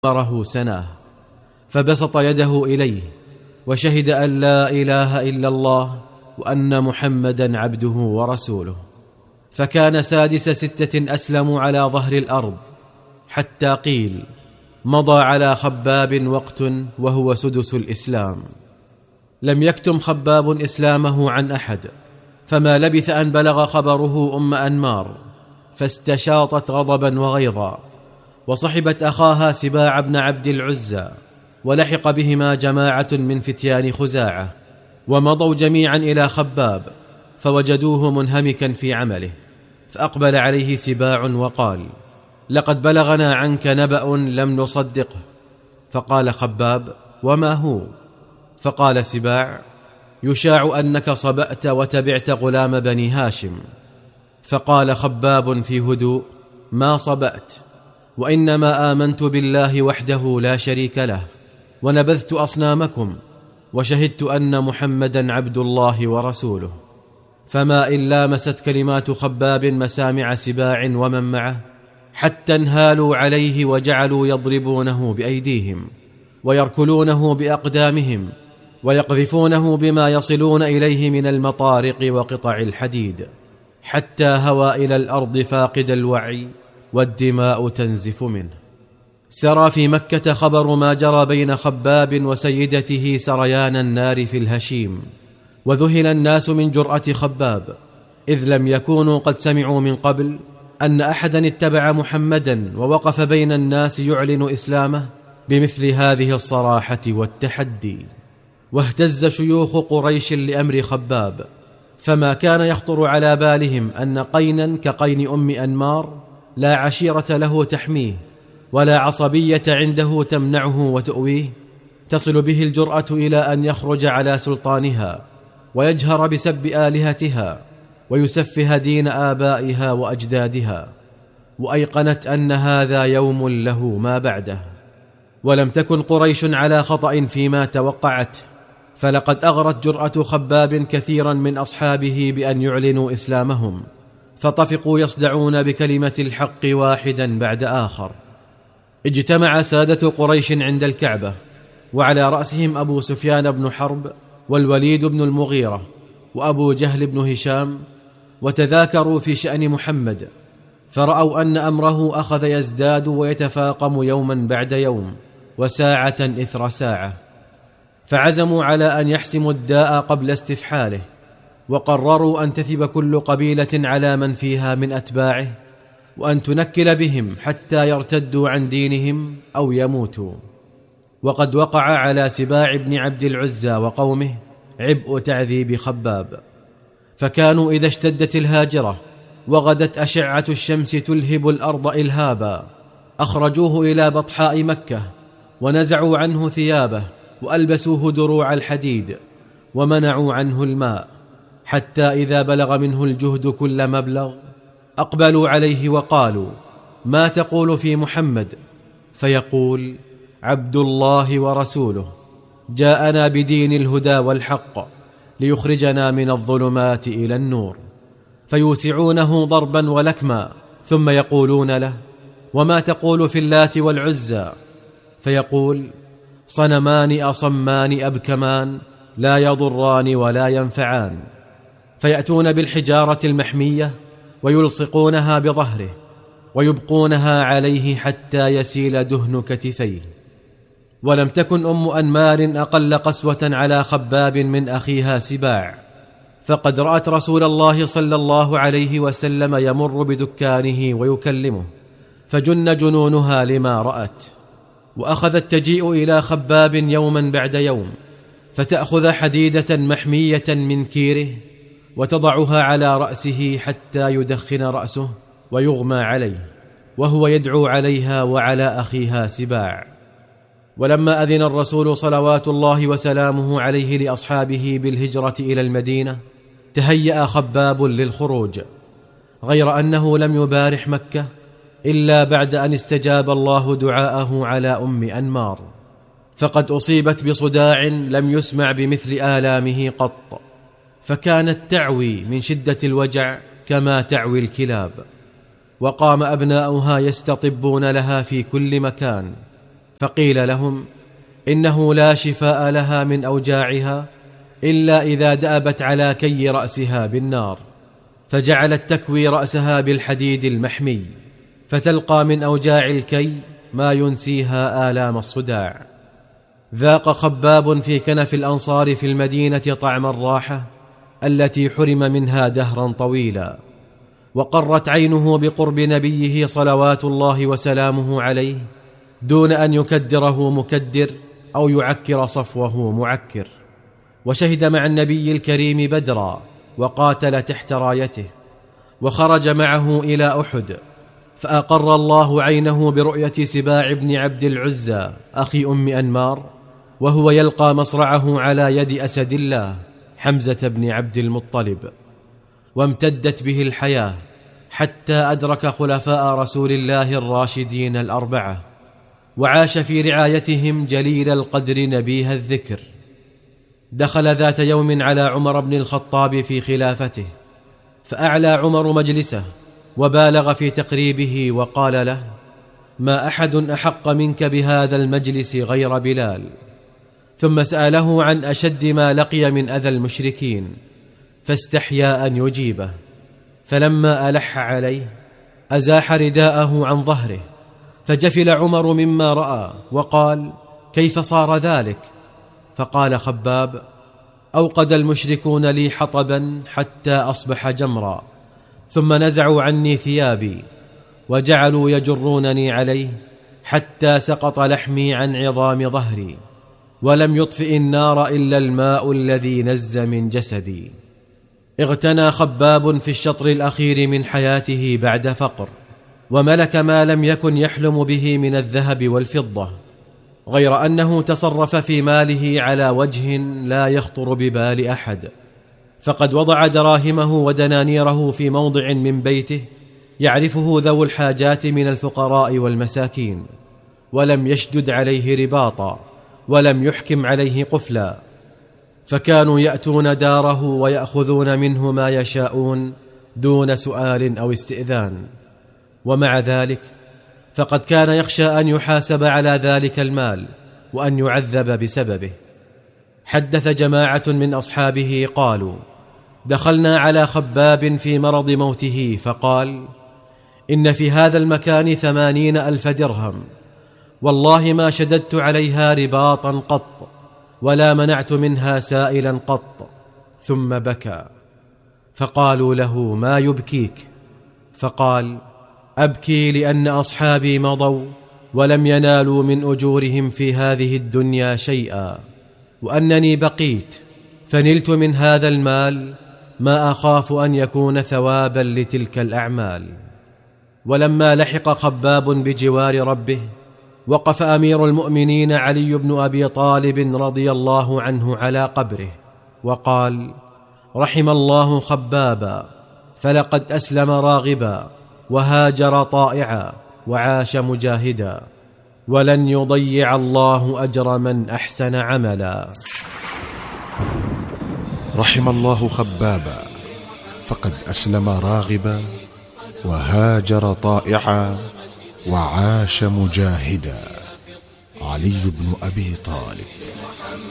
مره سناه، فبسط يده إليه وشهد أن لا إله إلا الله وأن محمدا عبده ورسوله. فكان سادس 6 أسلموا على ظهر الأرض، حتى قيل مضى على خباب وقت وهو سدس الإسلام. لم يكتم خباب إسلامه عن أحد، فما لبث أن بلغ خبره أم أنمار، فاستشاطت غضبا وغيظا، وصحبت أخاها سباع بن عبد العزى، ولحق بهما جماعة من فتيان خزاعة، ومضوا جميعا إلى خباب، فوجدوه منهمكا في عمله. فأقبل عليه سباع وقال: لقد بلغنا عنك نبأ لم نصدقه. فقال خباب: وما هو؟ فقال سباع: يشاع أنك صبأت وتبعت غلام بني هاشم. فقال خباب في هدوء: ما صبأت، وإنما آمنت بالله وحده لا شريك له، ونبذت أصنامكم، وشهدت أن محمدا عبد الله ورسوله. فما إن لامست كلمات خباب مسامع سباع ومن معه، حتى انهالوا عليه وجعلوا يضربونه بأيديهم، ويركلونه بأقدامهم، ويقذفونه بما يصلون إليه من المطارق وقطع الحديد، حتى هوى إلى الأرض فاقد الوعي، والدماء تنزف منه. سرى في مكة خبر ما جرى بين خباب وسيدته سريان النار في الهشيم، وذهل الناس من جرأة خباب، إذ لم يكونوا قد سمعوا من قبل أن أحدا اتبع محمدا ووقف بين الناس يعلن إسلامه بمثل هذه الصراحة والتحدي. واهتز شيوخ قريش لأمر خباب، فما كان يخطر على بالهم أن قينا كقين أم أنمار لا عشيرة له تحميه، ولا عصبية عنده تمنعه وتؤويه، تصل به الجرأة إلى أن يخرج على سلطانها، ويجهر بسب آلهتها، ويسفه دين آبائها وأجدادها. وأيقنت أن هذا يوم له ما بعده. ولم تكن قريش على خطأ فيما توقعته، فلقد أغرت جرأة خباب كثيرا من أصحابه بأن يعلنوا إسلامهم، فطفقوا يصدعون بكلمة الحق واحدا بعد آخر. اجتمع سادة قريش عند الكعبة، وعلى رأسهم أبو سفيان بن حرب، والوليد بن المغيرة، وأبو جهل بن هشام، وتذاكروا في شأن محمد، فرأوا أن أمره أخذ يزداد ويتفاقم يوما بعد يوم، وساعة إثر ساعة، فعزموا على أن يحسموا الداء قبل استفحاله، وقرروا أن تثب كل قبيلة على من فيها من أتباعه، وأن تنكل بهم حتى يرتدوا عن دينهم أو يموتوا. وقد وقع على سباع بن عبد العزى وقومه عبء تعذيب خباب، فكانوا إذا اشتدت الهاجرة وغدت أشعة الشمس تلهب الأرض إلهابا، أخرجوه إلى بطحاء مكة، ونزعوا عنه ثيابه، وألبسوه دروع الحديد، ومنعوا عنه الماء، حتى إذا بلغ منه الجهد كل مبلغ أقبلوا عليه وقالوا: ما تقول في محمد؟ فيقول: عبد الله ورسوله، جاءنا بدين الهدى والحق ليخرجنا من الظلمات إلى النور. فيوسعونه ضربا ولكما، ثم يقولون له: وما تقول في اللات والعزى؟ فيقول: صنمان أصمان أبكمان لا يضران ولا ينفعان. فيأتون بالحجارة المحمية ويلصقونها بظهره، ويبقونها عليه حتى يسيل دهن كتفيه. ولم تكن أم أنمار أقل قسوة على خباب من أخيها سباع، فقد رأت رسول الله صلى الله عليه وسلم يمر بدكانه ويكلمه، فجن جنونها لما رأت، وأخذت تجيء إلى خباب يوما بعد يوم، فتأخذ حديدة محمية من كيره وتضعها على رأسه حتى يدخن رأسه ويغمى عليه، وهو يدعو عليها وعلى أخيها سباع. ولما أذن الرسول صلوات الله وسلامه عليه لأصحابه بالهجرة إلى المدينة، تهيأ خباب للخروج، غير أنه لم يبارح مكة إلا بعد أن استجاب الله دعاءه على أم أنمار، فقد أصيبت بصداع لم يسمع بمثل آلامه قط، فكانت تعوي من شدة الوجع كما تعوي الكلاب، وقام أبناؤها يستطبون لها في كل مكان، فقيل لهم إنه لا شفاء لها من أوجاعها إلا إذا دأبت على كي رأسها بالنار، فجعلت تكوي رأسها بالحديد المحمي، فتلقى من أوجاع الكي ما ينسيها آلام الصداع. ذاق خباب في كنف الأنصار في المدينة طعم الراحة التي حرم منها دهرا طويلا، وقرت عينه بقرب نبيه صلوات الله وسلامه عليه دون أن يكدره مكدر أو يعكر صفوه معكر. وشهد مع النبي الكريم بدرا وقاتل تحت رايته، وخرج معه إلى أحد، فأقر الله عينه برؤية سباع بن عبد العزى أخي أم أنمار وهو يلقى مصرعه على يد أسد الله حمزة بن عبد المطلب، وامتدت به الحياة حتى أدرك خلفاء رسول الله الراشدين الأربعة، وعاش في رعايتهم جليل القدر نبيه الذكر. دخل ذات يوم على عمر بن الخطاب في خلافته، فأعلى عمر مجلسه وبالغ في تقريبه وقال له: ما أحد أحق منك بهذا المجلس غير بلال. ثم سأله عن أشد ما لقي من أذى المشركين، فاستحيا أن يجيبه، فلما ألح عليه أزاح رداءه عن ظهره، فجفل عمر مما رأى وقال: كيف صار ذلك؟ فقال خباب: أوقد المشركون لي حطبا حتى أصبح جمرا، ثم نزعوا عني ثيابي وجعلوا يجرونني عليه حتى سقط لحمي عن عظام ظهري، ولم يطفئ النار إلا الماء الذي نز من جسدي. اغتنى خباب في الشطر الأخير من حياته بعد فقر، وملك ما لم يكن يحلم به من الذهب والفضة، غير أنه تصرف في ماله على وجه لا يخطر ببال أحد، فقد وضع دراهمه ودنانيره في موضع من بيته يعرفه ذو الحاجات من الفقراء والمساكين، ولم يشدد عليه رباطا ولم يحكم عليه قفلا، فكانوا يأتون داره ويأخذون منه ما يشاءون دون سؤال أو استئذان. ومع ذلك فقد كان يخشى أن يحاسب على ذلك المال وأن يعذب بسببه. حدث جماعة من أصحابه قالوا: دخلنا على خباب في مرض موته فقال: إن في هذا المكان 80,000 درهم، والله ما شددت عليها رباطا قط ولا منعت منها سائلا قط. ثم بكى، فقالوا له: ما يبكيك؟ فقال: أبكي لأن أصحابي مضوا ولم ينالوا من أجورهم في هذه الدنيا شيئا، وأنني بقيت فنلت من هذا المال ما أخاف أن يكون ثوابا لتلك الأعمال. ولما لحق خباب بجوار ربه وقف أمير المؤمنين علي بن أبي طالب رضي الله عنه على قبره وقال: رحم الله خبابا، فلقد أسلم راغبا وهاجر طائعا وعاش مجاهدا، ولن يضيع الله أجر من أحسن عملا. رحم الله خبابا، فقد أسلم راغبا وهاجر طائعا وعاش مجاهدا. علي بن أبي طالب.